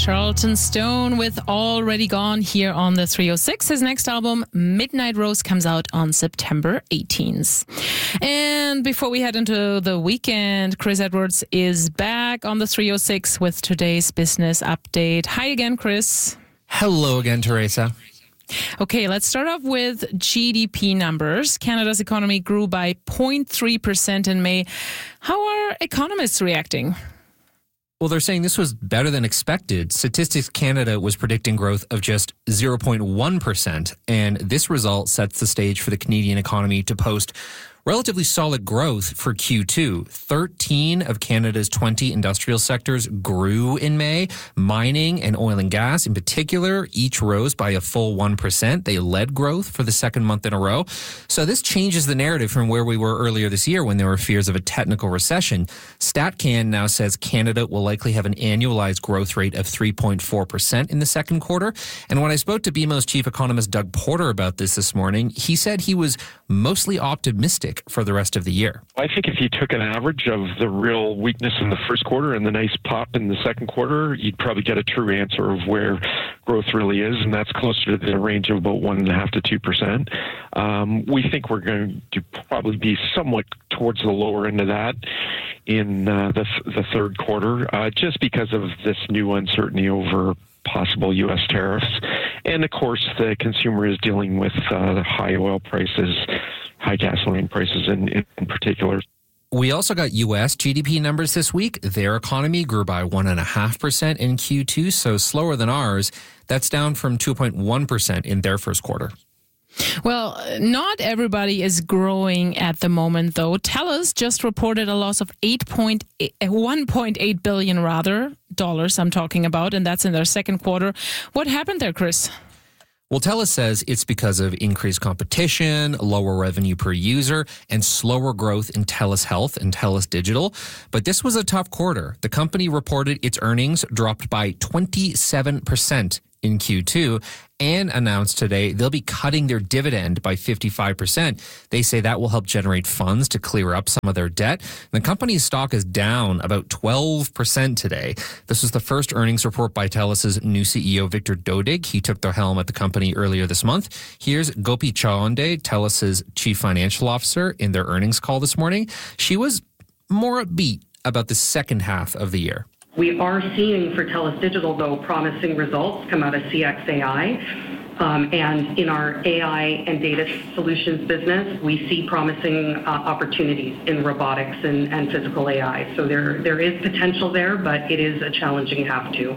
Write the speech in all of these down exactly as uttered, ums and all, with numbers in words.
Charlton Stone with Already Gone here on the three oh six. His next album, Midnight Rose, comes out on September eighteenth. And before we head into the weekend, Chris Edwards is back on the three oh six with today's business update. Hi again, Chris. Hello again, Teresa. Okay, let's start off with G D P numbers. Canada's economy grew by zero point three percent in May. How are economists reacting? Well, they're saying this was better than expected. Statistics Canada was predicting growth of just zero point one percent, and this result sets the stage for the Canadian economy to post relatively solid growth for Q two. thirteen of Canada's twenty industrial sectors grew in May. Mining and oil and gas in particular each rose by a full one percent. They led growth for the second month in a row. So this changes the narrative from where we were earlier this year when there were fears of a technical recession. StatCan now says Canada will likely have an annualized growth rate of three point four percent in the second quarter. And when I spoke to B M O's chief economist Doug Porter about this this morning, he said he was mostly optimistic for the rest of the year. I think if you took an average of the real weakness in the first quarter and the nice pop in the second quarter, you'd probably get a true answer of where growth really is, and that's closer to the range of about one and a half to two percent. Um, we think we're going to probably be somewhat towards the lower end of that in uh, the the third quarter, uh, just because of this new uncertainty over possible U S tariffs, and of course the consumer is dealing with uh, high oil prices, high gasoline prices in, in particular. We also got U S G D P numbers this week. Their economy grew by one point five percent in Q two, so slower than ours. That's down from two point one percent in their first quarter. Well, not everybody is growing at the moment, though. TELUS just reported a loss of eight point eight, one point eight billion rather dollars I'm talking about, and that's in their second quarter. What happened there, Chris? Well, TELUS says it's because of increased competition, lower revenue per user, and slower growth in TELUS Health and TELUS Digital. But this was a tough quarter. The company reported its earnings dropped by twenty-seven percent in Q two and announced today they'll be cutting their dividend by fifty-five percent. They say that will help generate funds to clear up some of their debt. The company's stock is down about twelve percent today. This was the first earnings report by TELUS's new C E O, Victor Dodig. He took the helm at the company earlier this month. Here's Gopi Chawande, TELUS's chief financial officer, in their earnings call this morning. She was more upbeat about the second half of the year. We are seeing for TELUS Digital, though, promising results come out of C X A I. Um, and in our A I and data solutions business, we see promising uh, opportunities in robotics and, and physical A I. So there, there is potential there, but it is a challenging half two.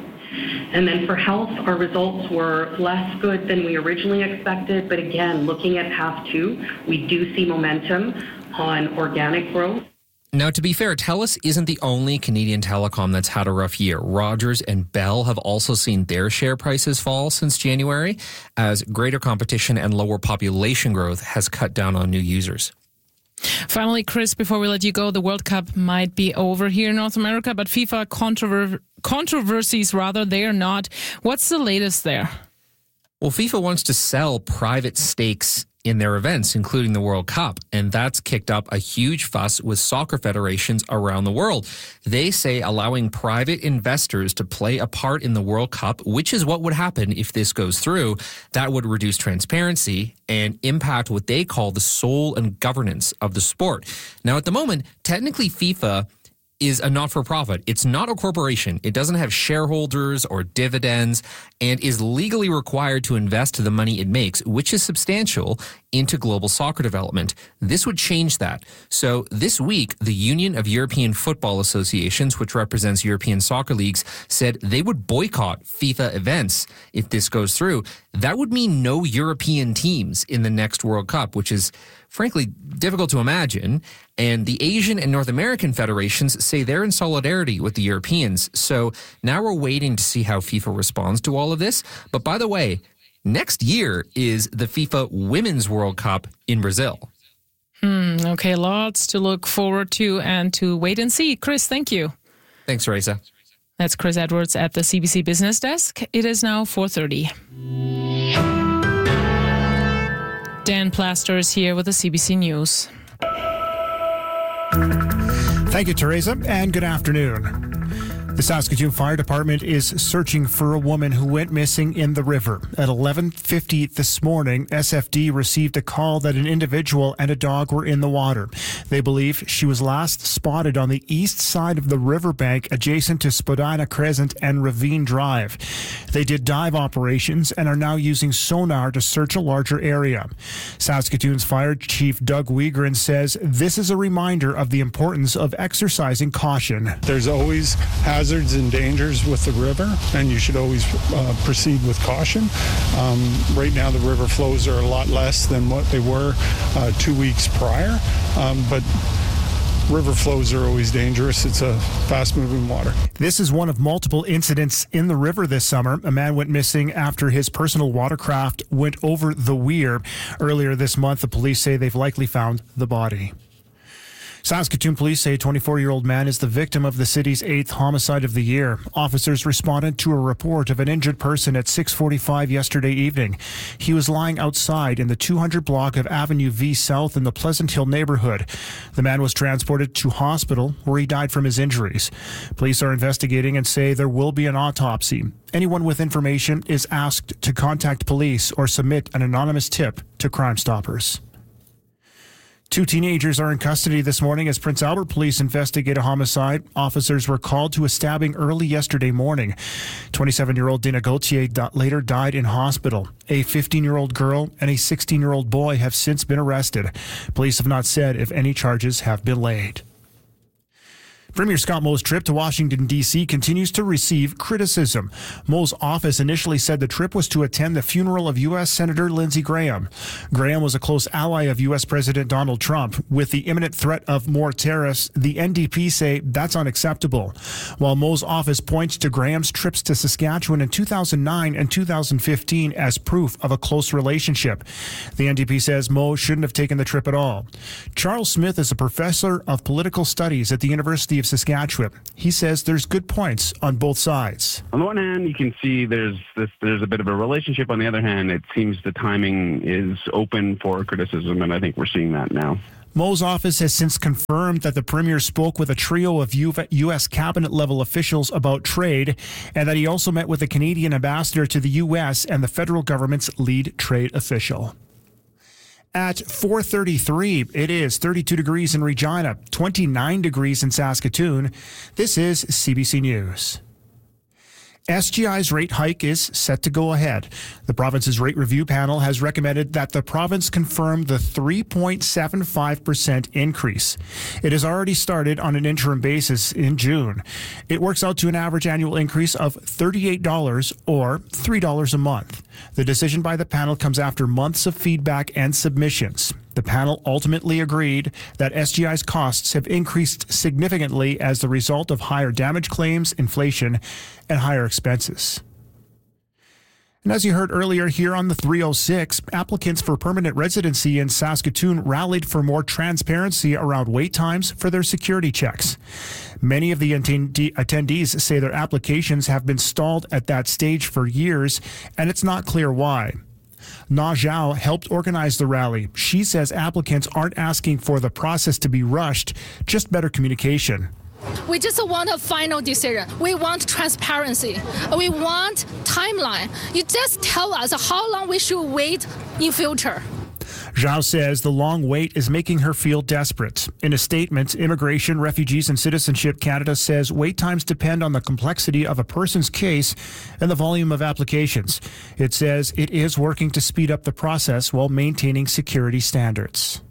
And then for health, our results were less good than we originally expected. But again, looking at half two, we do see momentum on organic growth. Now, to be fair, TELUS isn't the only Canadian telecom that's had a rough year. Rogers and Bell have also seen their share prices fall since January, as greater competition and lower population growth has cut down on new users. Finally, Chris, before we let you go, the World Cup might be over here in North America, but FIFA controver- controversies, rather, they are not. What's the latest there? Well, FIFA wants to sell private stakes in their events, including the World Cup. And that's kicked up a huge fuss with soccer federations around the world. They say allowing private investors to play a part in the World Cup, which is what would happen if this goes through, that would reduce transparency and impact what they call the soul and governance of the sport. Now, at the moment, technically FIFA is a not-for-profit. It's not a corporation. It doesn't have shareholders or dividends and is legally required to invest the money it makes, which is substantial, into global soccer development. This would change that. So this week, the Union of European Football Associations, which represents European soccer leagues, said they would boycott FIFA events if this goes through. That would mean no European teams in the next World Cup, which is frankly difficult to imagine. And the Asian and North American federations say they're in solidarity with the Europeans. So now we're waiting to see how FIFA responds to all of this. But by the way, next year is the FIFA Women's World Cup in Brazil. Hmm, okay, lots to look forward to and to wait and see. Chris, thank you. Thanks, Teresa. That's Chris Edwards at the C B C Business Desk. It is now four thirty. Dan Plaster is here with the C B C News. Thank you, Teresa, and good afternoon. The Saskatoon Fire Department is searching for a woman who went missing in the river. At eleven fifty this morning, S F D received a call that an individual and a dog were in the water. They believe she was last spotted on the east side of the riverbank adjacent to Spadina Crescent and Ravine Drive. They did dive operations and are now using sonar to search a larger area. Saskatoon's Fire Chief Doug Wiegren says this is a reminder of the importance of exercising caution. There's always hazards and dangers with the river, and you should always uh, proceed with caution. Um, right now the river flows are a lot less than what they were uh, two weeks prior, um, but river flows are always dangerous. It's a fast-moving water. This is one of multiple incidents in the river this summer. A man went missing after his personal watercraft went over the weir. Earlier this month, the police say they've likely found the body. Saskatoon police say a twenty-four-year-old man is the victim of the city's eighth homicide of the year. Officers responded to a report of an injured person at six forty-five yesterday evening. He was lying outside in the two hundred block of Avenue V South in the Pleasant Hill neighborhood. The man was transported to hospital where he died from his injuries. Police are investigating and say there will be an autopsy. Anyone with information is asked to contact police or submit an anonymous tip to Crime Stoppers. Two teenagers are in custody this morning as Prince Albert police investigate a homicide. Officers were called to a stabbing early yesterday morning. twenty-seven-year-old Dina Gauthier later died in hospital. A fifteen-year-old girl and a sixteen-year-old boy have since been arrested. Police have not said if any charges have been laid. Premier Scott Moe's trip to Washington, D C continues to receive criticism. Moe's office initially said the trip was to attend the funeral of U S Senator Lindsey Graham. Graham was a close ally of U S President Donald Trump. With the imminent threat of more tariffs, the N D P say that's unacceptable. While Moe's office points to Graham's trips to Saskatchewan in two thousand nine and two thousand fifteen as proof of a close relationship. The N D P says Moe shouldn't have taken the trip at all. Charles Smith is a professor of political studies at the University of Saskatchewan. He says there's good points on both sides. On the one hand, you can see there's this, there's a bit of a relationship. On the other hand, it seems the timing is open for criticism, and I think we're seeing that now. Moe's office has since confirmed that the Premier spoke with a trio of U S cabinet-level officials about trade, and that he also met with the Canadian ambassador to the U S and the federal government's lead trade official. At four thirty-three, it is thirty-two degrees in Regina, twenty-nine degrees in Saskatoon. This is C B C News. S G I's rate hike is set to go ahead. The province's rate review panel has recommended that the province confirm the three point seven five percent increase. It has already started on an interim basis in June. It works out to an average annual increase of thirty-eight dollars or three dollars a month. The decision by the panel comes after months of feedback and submissions. The panel ultimately agreed that S G I's costs have increased significantly as the result of higher damage claims, inflation, and higher expenses. And as you heard earlier here on the three oh six, applicants for permanent residency in Saskatoon rallied for more transparency around wait times for their security checks. Many of the attend- attendees say their applications have been stalled at that stage for years, and it's not clear why. Na Zhao helped organize the rally. She says applicants aren't asking for the process to be rushed, just better communication. We just want a final decision. We want transparency. We want timeline. You just tell us how long we should wait in future. Zhao says the long wait is making her feel desperate. In a statement, Immigration, Refugees and Citizenship Canada says wait times depend on the complexity of a person's case and the volume of applications. It says it is working to speed up the process while maintaining security standards.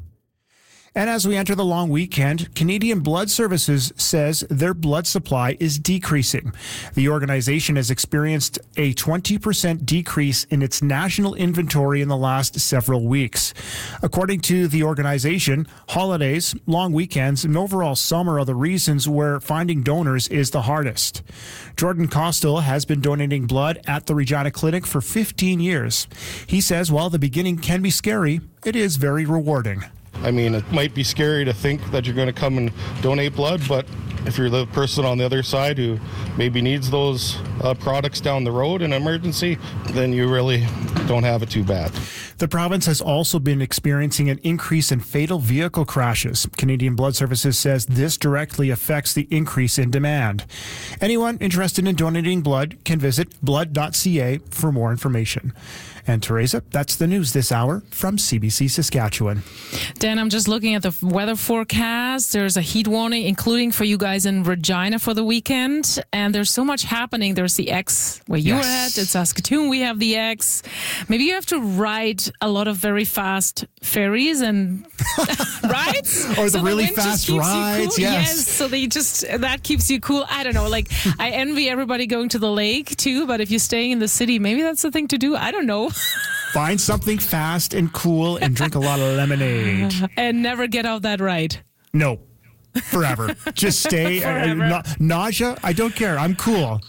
And as we enter the long weekend, Canadian Blood Services says their blood supply is decreasing. The organization has experienced a twenty percent decrease in its national inventory in the last several weeks. According to the organization, holidays, long weekends, and overall summer are the reasons where finding donors is the hardest. Jordan Costel has been donating blood at the Regina Clinic for fifteen years. He says while the beginning can be scary, it is very rewarding. I mean, it might be scary to think that you're going to come and donate blood, but if you're the person on the other side who maybe needs those uh, products down the road in an emergency, then you really don't have it too bad. The province has also been experiencing an increase in fatal vehicle crashes. Canadian Blood Services says this directly affects the increase in demand. Anyone interested in donating blood can visit blood dot c a for more information. And Teresa, that's the news this hour from C B C Saskatchewan. Dan, I'm just looking at the weather forecast. There's a heat warning, including for you guys in Regina for the weekend. And there's so much happening. There's the X where you Yes. were at. In Saskatoon, we have the X. Maybe you have to ride a lot of very fast ferries and rides. Or the So really wind just fast keeps you rides, cool. yes. So they just, that keeps you cool. I don't know. Like, I envy everybody going to the lake too, but if you're staying in the city, maybe that's the thing to do. I don't know. Find something fast and cool and drink a lot of lemonade. And never get off that ride. No, forever. Just stay. Forever. Na- nausea? I don't care. I'm cool.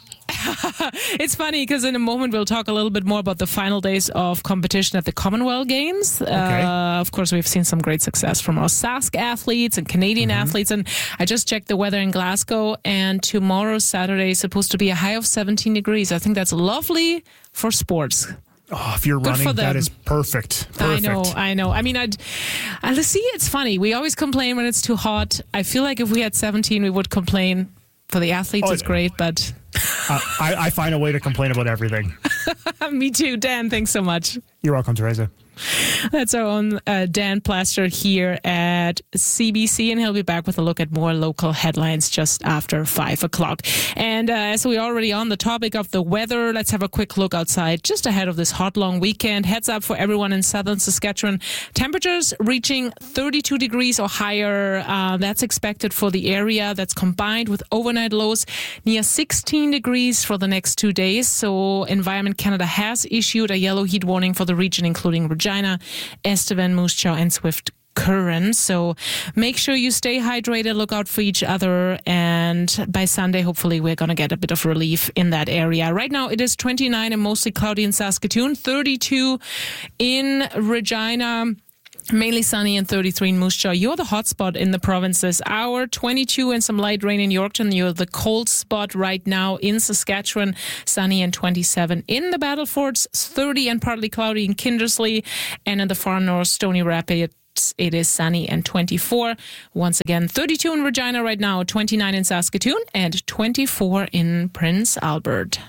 It's funny because in a moment we'll talk a little bit more about the final days of competition at the Commonwealth Games. Okay. Uh, of course, we've seen some great success from our Sask athletes and Canadian Mm-hmm. athletes. And I just checked the weather in Glasgow, and tomorrow, Saturday, is supposed to be a high of seventeen degrees. I think that's lovely for sports. Oh, if you're Good for running, that them. is perfect. Perfect. I know, I know. I mean, I'd, I see. It's funny. We always complain when it's too hot. I feel like if we had seventeen, we would complain. For the athletes, Oh, it's great, but Uh, I, I find a way to complain about everything. me too. Dan, thanks so much. You're welcome, Teresa. That's our own uh, Dan Plaster here at C B C, and he'll be back with a look at more local headlines just after five o'clock. And uh, as we're already on the topic of the weather, let's have a quick look outside just ahead of this hot, long weekend. Heads up for everyone in southern Saskatchewan. Temperatures reaching thirty-two degrees or higher. Uh, that's expected for the area. That's combined with overnight lows near sixteen degrees for the next two days. So Environment Canada has issued a yellow heat warning for the region, including Regina, Estevan, Moose Jaw, and Swift Current. So make sure you stay hydrated, look out for each other, and by Sunday, hopefully, we're going to get a bit of relief in that area. Right now, it is twenty-nine and mostly cloudy in Saskatoon, thirty-two in Regina. Mainly sunny and thirty-three in Moose Jaw. You're the hot spot in the province this hour. twenty-two and some light rain in Yorkton. You're the cold spot right now in Saskatchewan. Sunny and twenty-seven in the Battlefords. thirty and partly cloudy in Kindersley. And in the far north, Stony Rapids, it is sunny and twenty-four. Once again, thirty-two in Regina right now, twenty-nine in Saskatoon, and twenty-four in Prince Albert.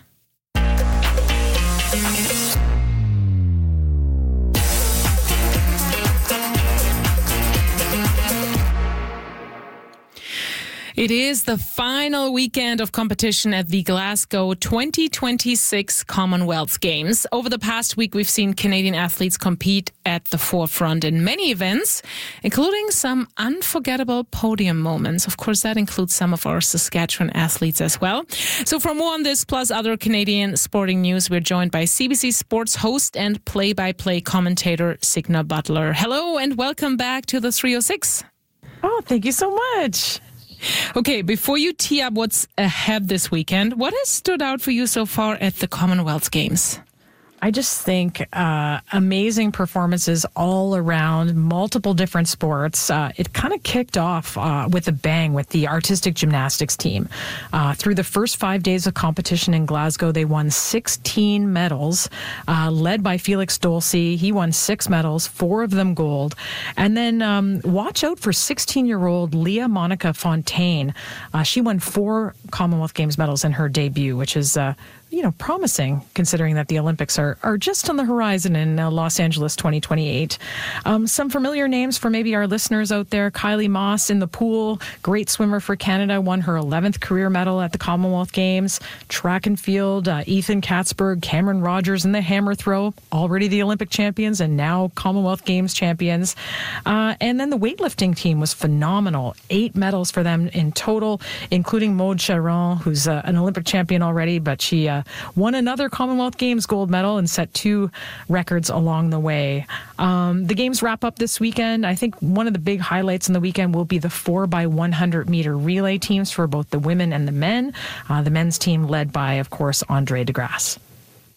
It is the final weekend of competition at the Glasgow twenty twenty-six Commonwealth Games. Over the past week, we've seen Canadian athletes compete at the forefront in many events, including some unforgettable podium moments. Of course, that includes some of our Saskatchewan athletes as well. So for more on this, plus other Canadian sporting news, we're joined by C B C Sports host and play-by-play commentator, Signa Butler. Hello and welcome back to the three oh six. Oh, thank you so much. Okay, before you tee up what's ahead this weekend, what has stood out for you so far at the Commonwealth Games? I just think uh, amazing performances all around, multiple different sports. Uh, it kind of kicked off uh, with a bang with the artistic gymnastics team. Uh, through the first five days of competition in Glasgow, they won sixteen medals, uh, led by Felix Dolce. He won six medals, four of them gold. And then um, watch out for sixteen-year-old Leah Monica Fontaine. Uh, she won four Commonwealth Games medals in her debut, which is uh, you know, promising considering that the Olympics are, are just on the horizon in uh, Los Angeles twenty twenty-eight. Um, some familiar names for maybe our listeners out there. Kylie Moss in the pool, great swimmer for Canada, won her eleventh career medal at the Commonwealth Games. Track and field, uh, Ethan Katzberg, Cameron Rogers in the hammer throw, already the Olympic champions and now Commonwealth Games champions. Uh, and then the weightlifting team was phenomenal. Eight medals for them in total, including Maude Charon, who's uh, an Olympic champion already, but she uh, won another Commonwealth Games gold medal and set two records along the way. Um, the games wrap up this weekend. I think one of the big highlights in the weekend will be the four by one hundred meter relay teams for both the women and the men. Uh, the men's team led by, of course, Andre de Grasse.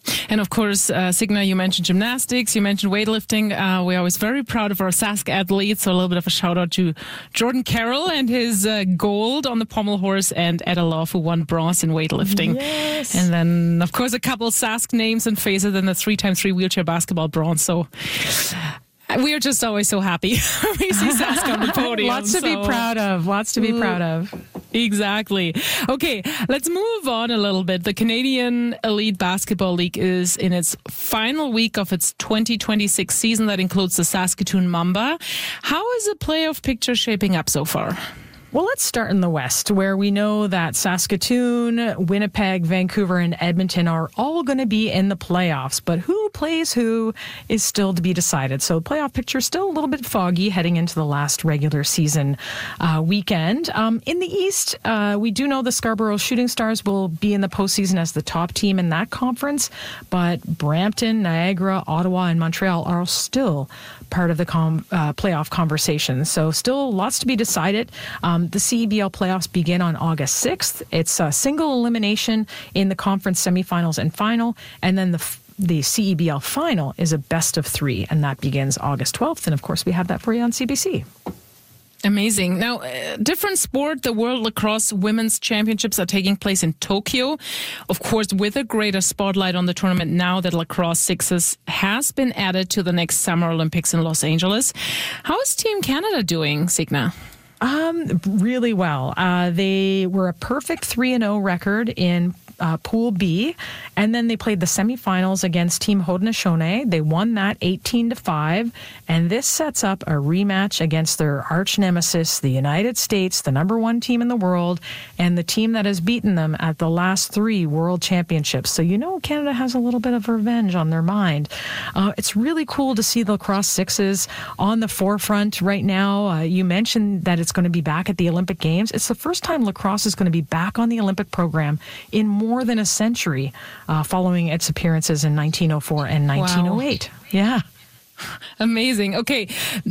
And of course, uh, Signa, you mentioned gymnastics, you mentioned weightlifting. Uh, we're always very proud of our Sask athletes. So a little bit of a shout out to Jordan Carroll and his uh, gold on the pommel horse, and Eda Love, who won bronze in weightlifting. Yes. And then, of course, a couple Sask names and faces in the three by three wheelchair basketball bronze. So we are just always so happy we see Sask on the podium. Lots to so. be proud of. Lots to be proud of. Exactly. Okay, let's move on a little bit. The Canadian Elite Basketball League is in its final week of its twenty twenty-six season. That includes the Saskatoon Mamba. How is the playoff picture shaping up so far? Well, let's start in the West, where we know that Saskatoon, Winnipeg, Vancouver, and Edmonton are all going to be in the playoffs. But who plays who is still to be decided. So the playoff picture is still a little bit foggy heading into the last regular season uh, weekend. Um, in the East, uh, we do know the Scarborough Shooting Stars will be in the postseason as the top team in that conference. But Brampton, Niagara, Ottawa, and Montreal are still part of the com- uh, playoff conversation. So still lots to be decided. Um, the C E B L playoffs begin on August sixth. It's a single elimination in the conference semifinals and final. And then the f- the C E B L final is a best of three, and that begins August twelfth. And of course, we have that for you on C B C. Amazing. Now, uh, different sport, the World Lacrosse Women's Championships are taking place in Tokyo. Of course, with a greater spotlight on the tournament now that Lacrosse Sixes has been added to the next Summer Olympics in Los Angeles. How is Team Canada doing, Signa? Um, really well. Uh, they were a perfect three and oh record in uh, Pool B, and then they played the semifinals against Team Haudenosaunee. They won that eighteen to five, and this sets up a rematch against their arch nemesis, the United States, the number one team in the world, and the team that has beaten them at the last three World Championships. So you know Canada has a little bit of revenge on their mind. Uh, it's really cool to see the Lacrosse Sixes on the forefront right now. Uh, you mentioned that it's going to be back at the Olympic Games. It's the first time lacrosse is going to be back on the Olympic program in more than a century, uh, following its appearances in nineteen oh four and nineteen oh eight. Wow. Yeah. Amazing. Okay,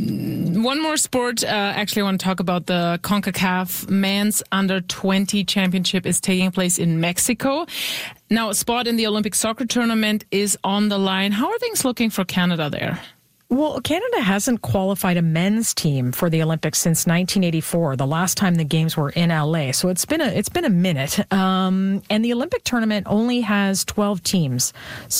one more sport. Uh, actually, I want to talk about the CONCACAF Men's Under twenty Championship is taking place in Mexico. Now, a spot in the Olympic soccer tournament is on the line. How are things looking for Canada there? Well, Canada hasn't qualified a men's team for the Olympics since nineteen eighty-four, the last time the games were in L A. So it's been a it's been a minute. Um, and the Olympic tournament only has twelve teams.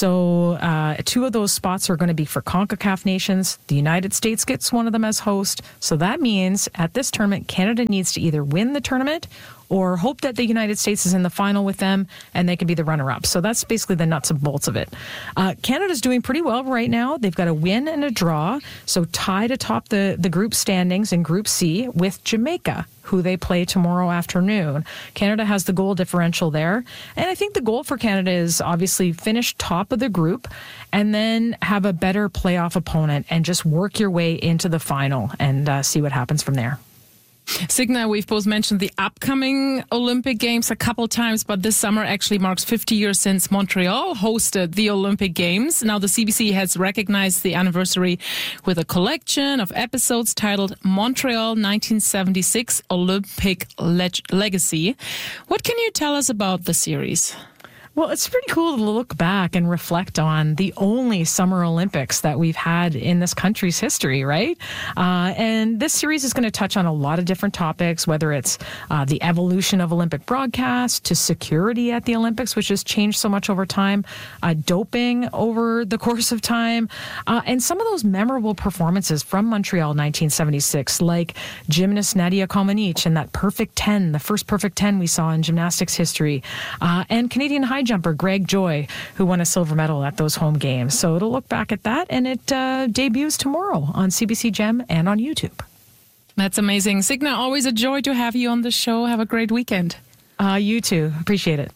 So uh, two of those spots are going to be for CONCACAF nations. The United States gets one of them as host. So that means at this tournament, Canada needs to either win the tournament or hope that the United States is in the final with them and they can be the runner-up. So that's basically the nuts and bolts of it. Uh, Canada's doing pretty well right now. They've got a win and a draw, so tied atop the, the group standings in Group C with Jamaica, who they play tomorrow afternoon. Canada has the goal differential there. And I think the goal for Canada is obviously finish top of the group and then have a better playoff opponent and just work your way into the final and uh, see what happens from there. Signa, we've both mentioned the upcoming Olympic Games a couple times, but this summer actually marks fifty years since Montreal hosted the Olympic Games. Now, the C B C has recognized the anniversary with a collection of episodes titled Montreal nineteen seventy-six Olympic Leg- Legacy. What can you tell us about the series? Well, it's pretty cool to look back and reflect on the only Summer Olympics that we've had in this country's history, right? Uh, and this series is going to touch on a lot of different topics, whether it's uh, the evolution of Olympic broadcast to security at the Olympics, which has changed so much over time, uh, doping over the course of time, uh, and some of those memorable performances from Montreal nineteen seventy-six, like gymnast Nadia Comaneci and that perfect ten, the first perfect ten we saw in gymnastics history, uh, and Canadian high jumper Greg Joy, who won a silver medal at those home games. So it'll look back at that, and it uh, debuts tomorrow on C B C Gem and on YouTube. That's amazing. Signa, always a joy to have you on the show. Have a great weekend. Uh, you too. Appreciate it.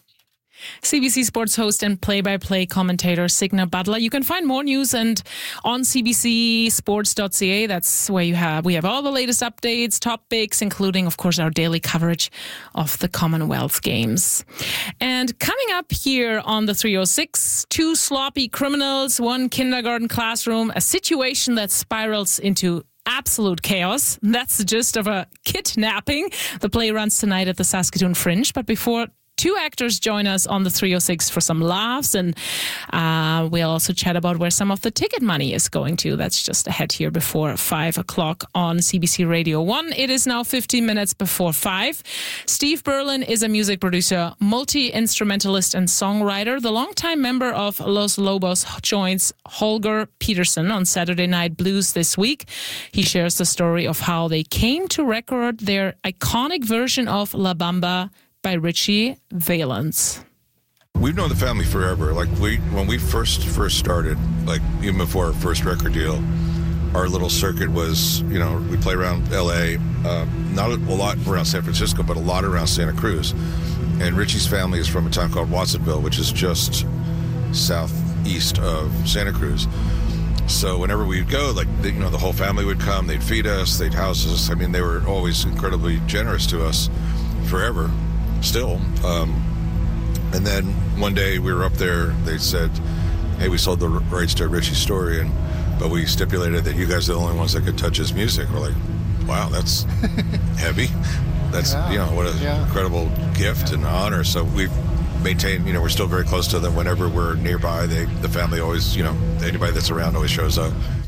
C B C Sports host and play-by-play commentator Signa Butler. You can find more news and on c b c sports dot c a. That's where you have we have all the latest updates, topics, including, of course, our daily coverage of the Commonwealth Games. And coming up here on the three oh six, two sloppy criminals, one kindergarten classroom, a situation that spirals into absolute chaos. That's the gist of a kidnapping. The play runs tonight at the Saskatoon Fringe. But before two actors join us on the three oh six for some laughs, and uh, we'll also chat about where some of the ticket money is going to. That's just ahead here before five o'clock on C B C Radio one. It is now fifteen minutes before five. Steve Berlin is a music producer, multi-instrumentalist and songwriter. The longtime member of Los Lobos joins Holger Peterson on Saturday Night Blues this week. He shares the story of how they came to record their iconic version of La Bamba by Richie Valens. We've known the family forever. Like we, when we first first started, like even before our first record deal, our little circuit was, you know, we play around L A, uh, not a lot around San Francisco, but a lot around Santa Cruz. And Richie's family is from a town called Watsonville, which is just southeast of Santa Cruz. So whenever we'd go, like, you know, the whole family would come, they'd feed us, they'd house us. I mean, they were always incredibly generous to us forever, still. Um, and then one day we were up there, they said, hey, we sold the rights to Richie's story, and but we stipulated that you guys are the only ones that could touch his music. We're like, wow, that's heavy. That's, yeah. you know, what an yeah. incredible gift and honor. So we've maintain, you know, we're still very close to them. Whenever we're nearby, they, the family always, you know, anybody that's around always shows up.